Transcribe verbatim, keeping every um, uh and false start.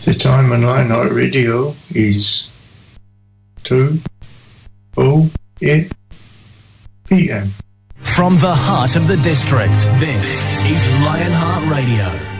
The time on Lionheart Radio is two oh eight p.m. From the heart of the district, this is Lionheart Radio.